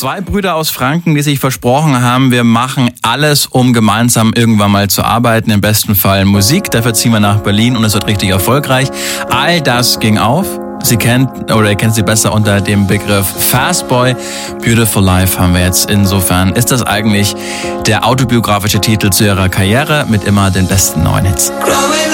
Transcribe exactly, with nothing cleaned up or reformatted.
Zwei Brüder aus Franken, die sich versprochen haben, wir machen alles, um gemeinsam irgendwann mal zu arbeiten. Im besten Fall Musik. Dafür ziehen wir nach Berlin und es wird richtig erfolgreich. All das ging auf. Sie kennt, oder ihr kennt sie besser unter dem Begriff Fastboy. Beautiful Life haben wir jetzt. Insofern ist das eigentlich der autobiografische Titel zu ihrer Karriere mit immer den besten neuen Hits.